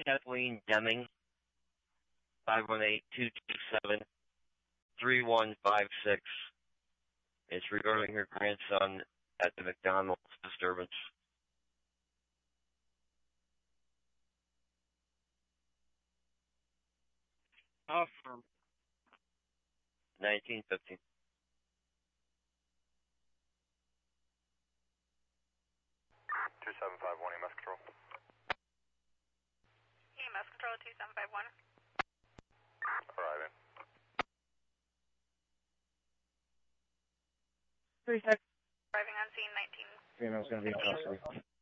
Kathleen Deming, 518-227-3156. It's regarding her grandson at the McDonald's disturbance. Awesome. 1915. 2751 EMS Control. EMS Control 2751. Arriving. 36. Arriving on scene 19. Female's going to be in custody.